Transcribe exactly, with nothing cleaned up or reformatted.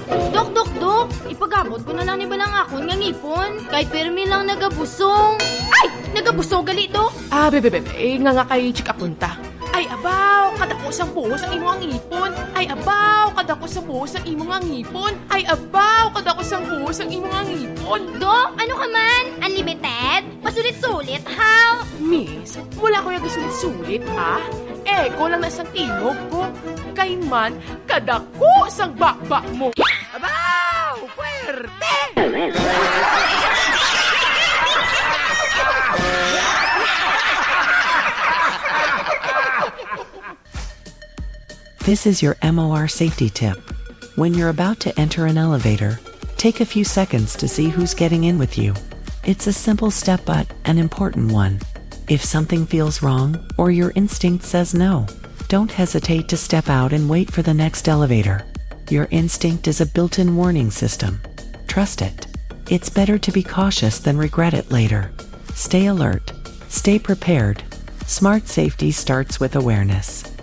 Dok, dok, dok! Ipagabot ko na lang ni balang akon nga ngipon. Kahit permi lang nagabusong. Ay! Nagabusong gali, dok! Ah, bebe, bebe. Eh, nga nga kay chika punta. Ay, abaw! Kadako sang buhos ang imong ngipon. Ay, abaw! Kadako sang buhos ang imong ngipon. Ay, abaw! Kadako sang buhos ang imong ngipon. Dok, ano ka man? Unlimited? Pasulit-sulit, how? Miss, wala ko yung sulit-sulit, ha? Eh, ko lang na sang tingog ko. Kay man, kadako sang bakbak mo. Abaw! Puwerte! This is your M O R safety tip. When you're about to enter an elevator, take a few seconds to see who's getting in with you. It's a simple step but an important one. If something feels wrong or your instinct says no, don't hesitate to step out and wait for the next elevator. Your instinct is a built-in warning system. Trust it. It's better to be cautious than regret it later. Stay alert. Stay prepared. Smart safety starts with awareness.